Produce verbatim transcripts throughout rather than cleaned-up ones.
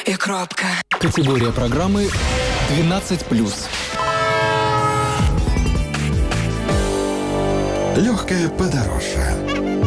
и кропка. Категория программы двенадцать плюс. Легкое подорожье.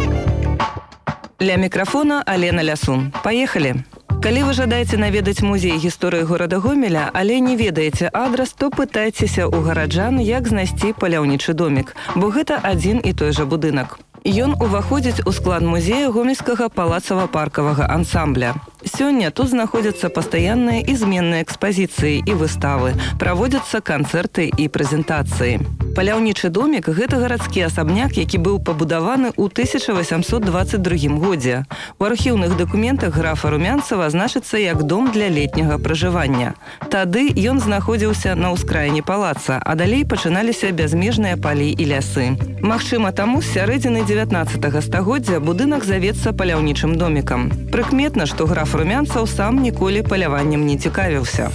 Ля мікрафона Алена Лясун. Поехали! Калі вы жадаеце наведаць музей гісторыі горада Гомеля, але не ведаеце адрас, то пытайцеся ў гараджан, як знайсці паляўнічы домік, бо гэта адзін і той жа будынак. Ён уваходзіць у склад музея гомельскага палацава-паркавага ансамбля. Сёння тут знаходзяцца пастаянныя і зменныя экспазіцыі і выставы, праводзяцца канцэрты і прэзентацыі. Паляўнічы домік – гэта гарадскі асабняк, які быў пабудаваны ў тысяча васямсот дваццаць другім годзе. У архіўных дакументах графа Румянцева значыцца як дом для летняга пражывання. Тады ён знаходзіўся на ўскраіне палаца, а далей пачыналіся бязмежныя палі і лясы. Магчыма, таму з сярэдзіны дзевятнаццатага стагоддзя будынак завецца паляўнічым домікам. Прыкметна, што граф Румянцев сам ніколі паляваннем не цікавіўся.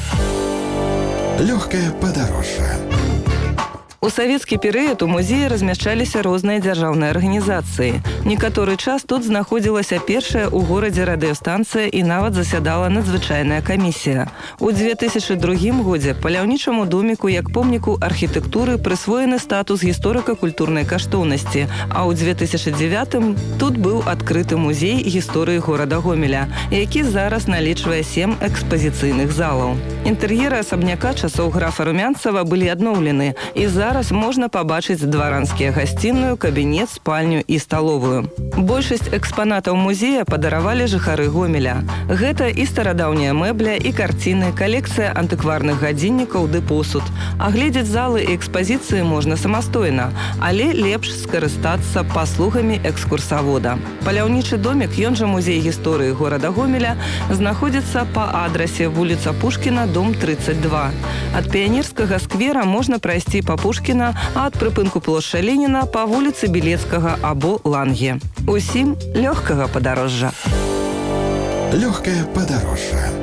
Легкое подорожье. У савецкі перыяд у музеі размяшчаліся розныя дзяржаўныя арганізацыі. Некаторы час тут знаходзілася першая ў горадзе радыёстанцыя і нават засядала надзвычайная камісія. У дзве тысячы другім годзе паляўнічаму доміку як помніку архітэктуры прысвоены статус гісторыка-культурнай каштоўнасці, а ў дзве тысячы дзевятым тут быў адкрыты музей гісторыі горада Гомеля, які зараз налічвае сем экспазіцыйных залаў. Інтэр'еры асабняка часоў графа Румянцева былі адноўлены, і зараз Зараз можна пабачыць дваранскія гасцінную, кабінет, спальню і сталовую. Большасць экспанатаў музея падаравалі жыхары Гомеля. Гэта і старадаўняя мэбля, і карціны, калекцыя антыкварных гадзіннікаў ды посуд. Агледзець залы і экспазіцыі можна самастойна, але лепш скарыстацца паслугамі экскурсавода. Паляўнічы домік, ён жа музей гісторыі горада Гомеля, знаходзіцца па адрасе вуліца Пушкіна, дом трыццаць два. Ад Піянерскага сквера можна прайсці па Пушкіна, а ад прыпынку плошча Леніна па вуліцы Білецкага або Ланге. Усім лёгкага падарожжа. Легкое подорожье.